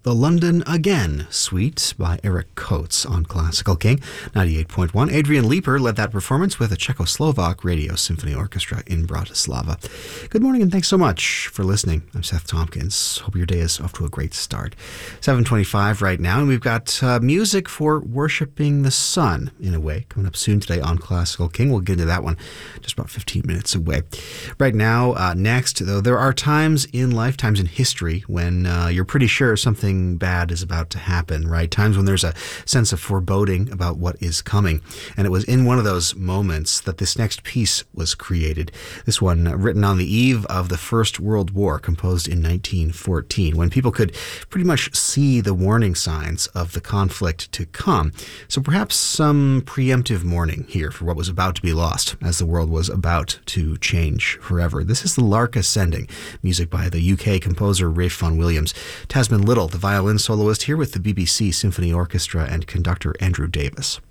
the London Again Suite by Eric Coates on Classical King 98.1. Adrian Leeper led that performance with a Czechoslovak Radio Symphony Orchestra in Bratislava. Good morning and thanks so much for listening. I'm Seth Tompkins. Hope your day is off to a great start. 7:25 right now, and we've got music for worshiping the sun in a way coming up soon today on Classical King. We'll get into that one just about 15 minutes away. Right now, next, though, there are times in life, times in history when you're pretty sure something bad is about to happen, right? Times when there's a sense of foreboding about what is coming. And it was in one of those moments that this next piece was created. This one written on the eve of the First World War, composed in 1914, when people could pretty much see the warning signs of the conflict to come. So perhaps some preemptive mourning here for what was about to be lost as the world was about to change forever. This is the Lark Ascending, music by the UK composer Ralph Vaughan Williams. Tasman Little, the violin soloist, here with the BBC Symphony Orchestra and conductor Andrew Davis.